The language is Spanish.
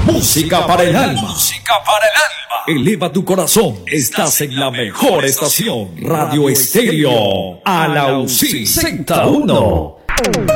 Música para el alma. Música para el alma. Eleva tu corazón. Estás en la mejor estación. Radio Estéreo. Alausí Z1.